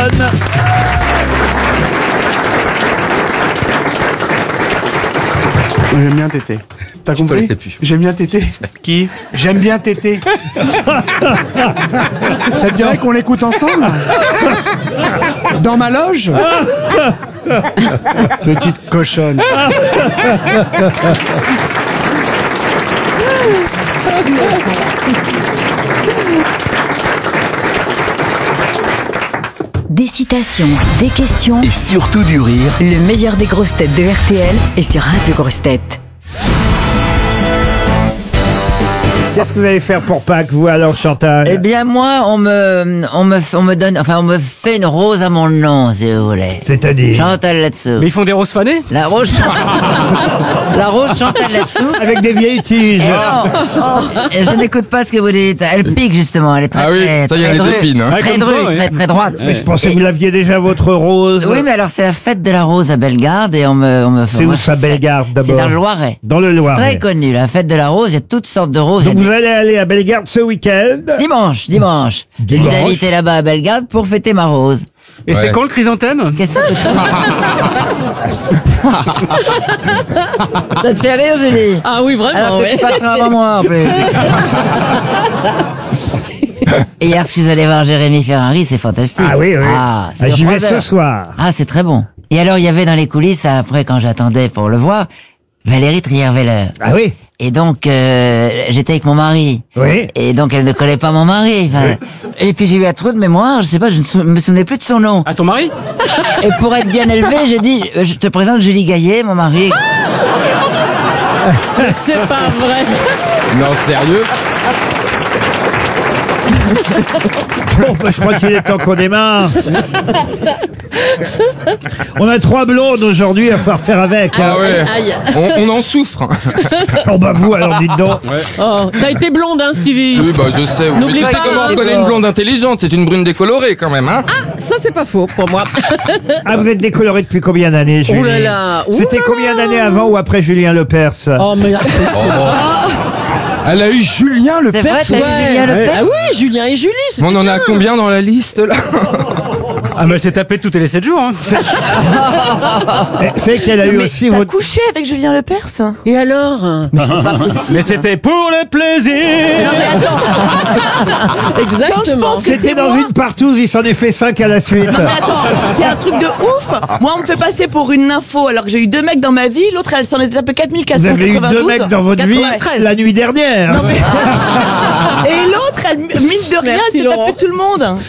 bonne. J'aime bien téter. T'as compris? connaissais plus. J'aime bien téter. Qui? J'aime bien téter. Ça te dirait qu'on l'écoute ensemble? Dans ma loge? Petite cochonne. Des citations, des questions, Et surtout du rire. le meilleur des grosses têtes de RTL est sur Radio Grosses Têtes. Qu'est-ce que vous allez faire pour Pâques, vous, alors, Chantal? Eh bien, moi, on me donne, enfin, on me fait une rose à mon nom, si vous voulez. C'est-à-dire? Chantal là-dessous. Mais ils font des roses fanées? La rose, la rose Chantal là-dessous. Avec des vieilles tiges. Et je n'écoute pas ce que vous dites. Elle pique, justement. Elle est très, Ah oui, très, ça y est, très elle est drue. épine, hein. Très Ouais, comme drue, toi, ouais. très, très droite. Mais je pensais que vous l'aviez déjà, votre rose. Oui, mais alors, c'est la fête de la rose à Bellegarde et on me C'est où ça, Bellegarde, d'abord? C'est dans le Loiret. Dans le Loiret. Très connu, la fête de la rose. Il y a toutes sortes de roses. Donc Il y a vous allez aller à Bellegarde ce week-end. Dimanche. Je Dimanche. suis invité là-bas à Bellegarde pour fêter ma rose. Et c'est quand le chrysanthème? Qu'est-ce que ça te fait rire, Julie? Ah oui, vraiment, Alors que ouais. c'est pas très avant moi, en plus. Et hier, je suis allé voir Jérémy Ferrari, c'est fantastique. Ah oui, oui. Ah, c'est J'y vais 3 ce heures. soir. Ah, c'est très bon. Et alors, il y avait dans les coulisses, après, quand j'attendais pour le voir, Valérie Trierweiler. Ah oui? Et donc, j'étais avec mon mari. Oui. Et donc, elle ne connaît pas mon mari. Enfin, et puis, j'ai eu un trou de mémoire, je sais pas, je ne me souvenais plus de son nom. À ton mari? Et pour être bien élevé, j'ai dit, je te présente Julie Gaillet, mon mari. C'est pas vrai. Non, sérieux? Bon, bah, je crois qu'il est temps qu'on démarre. On a 3 blondes aujourd'hui, à falloir faire avec. Hein. Ah ouais. Aïe. On en souffre. Oh bah vous, alors dites donc. Oh, t'as été blonde, hein, Stevie? Oui, bah je sais. Mais N'oublie tu sais pas, comment on les reconnaît blondes. une blonde intelligente? C'est une brune décolorée quand même, hein? Ça, c'est pas faux pour moi. Ah, vous êtes décoloré depuis combien d'années, Julie? Oh là là. Ouh C'était là combien là. d'années avant ou après Julien Lepers? Oh, mais Elle a eu Julien le C'est vrai, Perse. t'as eu Julien Lepers? Ah oui, Julien et Julie. c'est On en a bien. combien dans la liste là? Ah, mais elle s'est tapée toutes les 7 jours. Hein. C'est qu'elle a eu aussi T'as votre... couché avec Julien Lepers? Et alors? Mais c'était pour le plaisir. Exactement. pense- C'était dans une partouze, il s'en est fait 5 à la suite. Mais attends, c'est un truc de ouf. Moi, on me fait passer pour une nympho alors que j'ai eu 2 mecs dans ma vie. L'autre, elle s'en était tapé Vous avez eu 4492. 2 mecs dans votre vie 93. la nuit dernière. Et l'autre, elle, mine de rien, Merci, elle s'est Laurent. tapé tout le monde.